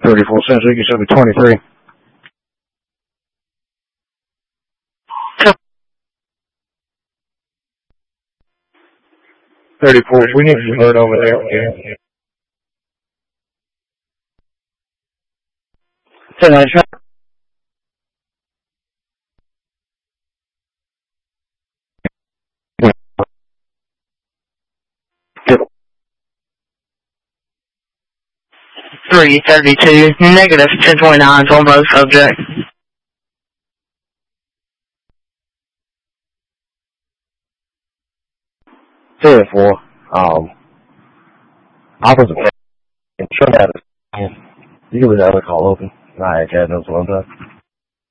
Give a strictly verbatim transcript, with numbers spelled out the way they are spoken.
thirty-four cents, you should be twenty-three. thirty-four, we need to alert over there. Okay. ten nine, three thirty-two, negative ten twenty-nine on both subject. thirty-four, um, opposite, and sure that is, you can leave that other call open. Alright, Chad knows what I'm doing.